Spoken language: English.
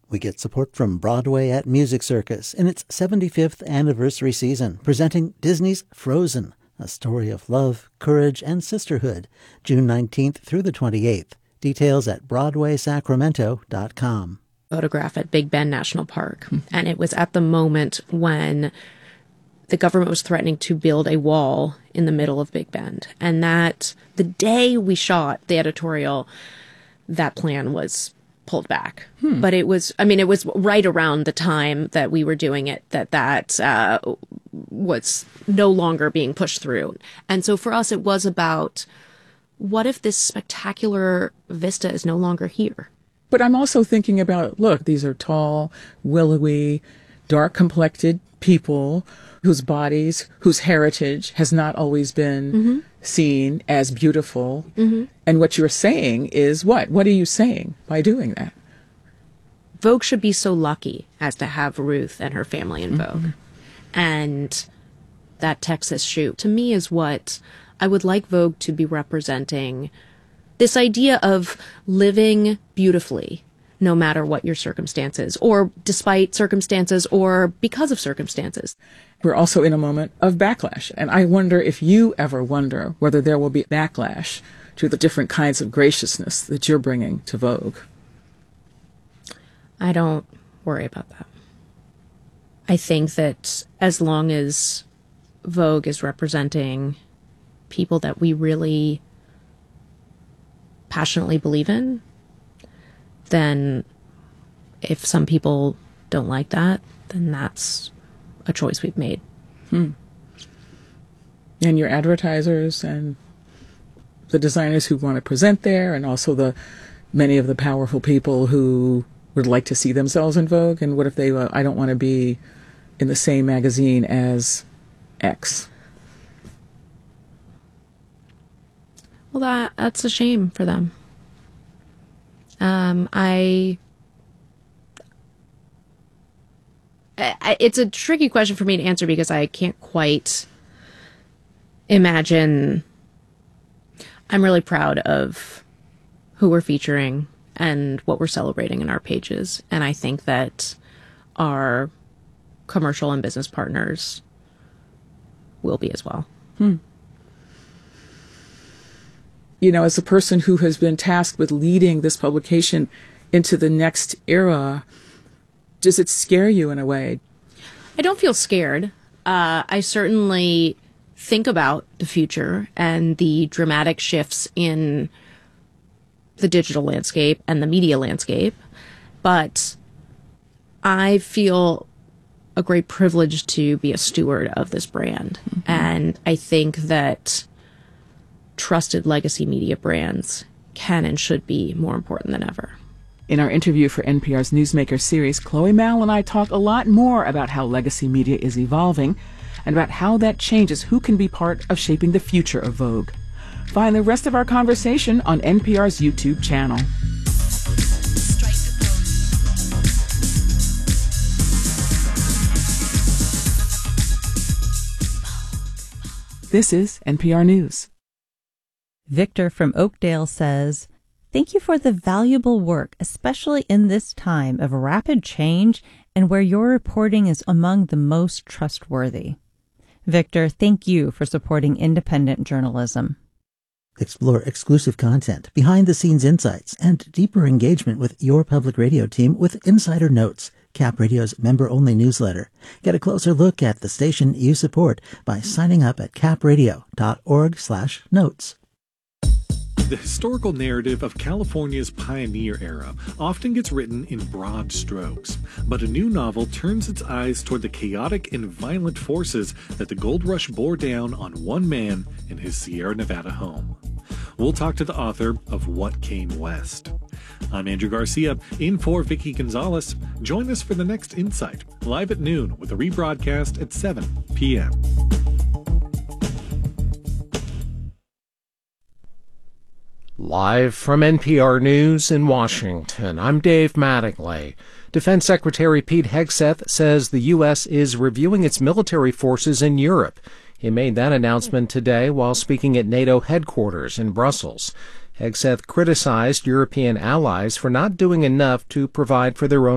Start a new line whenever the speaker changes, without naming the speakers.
We get support from Broadway at Music Circus in its 75th anniversary season, presenting Disney's Frozen, a story of love, courage, and sisterhood, June 19th through the 28th. Details at BroadwaySacramento.com.
Photograph at Big Bend National Park, and it was at the moment when the government was threatening to build a wall in the middle of Big Bend, and that the day we shot the editorial, that plan was pulled back. But it was right around the time that we were doing it that was no longer being pushed through. And so for us, it was about, what if this spectacular vista is no longer here?
But I'm also thinking about, look, these are tall, willowy, dark-complected people whose bodies, whose heritage has not always been seen as beautiful. And what you're saying is what? What are you saying by doing that?
Vogue should be so lucky as to have Ruth and her family in Vogue. And that Texas shoot, to me, is what I would like Vogue to be representing. This idea of living beautifully, no matter what your circumstances, or despite circumstances, or because of circumstances.
We're also in a moment of backlash. And I wonder if you ever wonder whether there will be backlash to the different kinds of graciousness that you're bringing to Vogue.
I don't worry about that. I think that as long as Vogue is representing people that we really passionately believe in, then if some people don't like that, then that's a choice we've made.
And your advertisers and the designers who want to present there, and also the many of the powerful people who would like to see themselves in Vogue. And what if they, I don't want to be in the same magazine as X?
Well, that's a shame for them. It's a tricky question for me to answer because I can't quite imagine. I'm really proud of who we're featuring and what we're celebrating in our pages. And I think that our commercial and business partners will be as well.
You know, as a person who has been tasked with leading this publication into the next era, does it scare you in a way?
I don't feel scared. I certainly think about the future and the dramatic shifts in the digital landscape and the media landscape, but I feel a great privilege to be a steward of this brand. And I think that trusted legacy media brands can and should be more important than ever.
In our interview for NPR's Newsmaker series, Chloe Mal and I talk a lot more about how legacy media is evolving and about how that changes who can be part of shaping the future of Vogue. Find the rest of our conversation on NPR's YouTube channel. This is NPR News.
Victor from Oakdale says, "Thank you for the valuable work, especially in this time of rapid change and where your reporting is among the most trustworthy." Victor, thank you for supporting independent journalism.
Explore exclusive content, behind-the-scenes insights, and deeper engagement with your public radio team with Insider Notes, Cap Radio's member-only newsletter. Get a closer look at the station you support by signing up at capradio.org/notes.
The historical narrative of California's pioneer era often gets written in broad strokes, but a new novel turns its eyes toward the chaotic and violent forces that the gold rush bore down on one man in his Sierra Nevada home. We'll talk to the author of What Came West. I'm Andrew Garcia, in for Vicky Gonzalez. Join us for the next Insight, live at noon with a rebroadcast at 7 p.m.
Live from NPR News in Washington, I'm Dave Mattingly. Defense Secretary Pete Hegseth says the U.S. is reviewing its military forces in Europe. He made that announcement today while speaking at NATO headquarters in Brussels. Hegseth criticized European allies for not doing enough to provide for their own